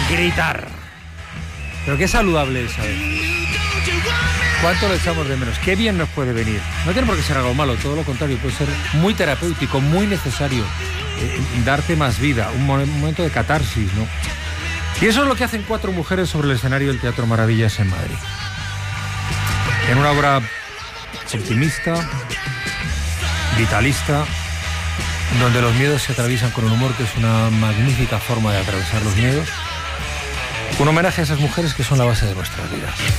gritar. Pero qué saludable es, ¿sabes? ¿Cuánto lo echamos de menos? Qué bien nos puede venir. No tiene por qué ser algo malo, todo lo contrario, puede ser muy terapéutico, muy necesario, darte más vida, un momento de catarsis, ¿no? Y eso es lo que hacen 4 mujeres sobre el escenario del Teatro Maravillas en Madrid. En una obra optimista, vitalista, donde los miedos se atraviesan con un humor que es una magnífica forma de atravesar los miedos. Un homenaje a esas mujeres que son la base de nuestras vidas.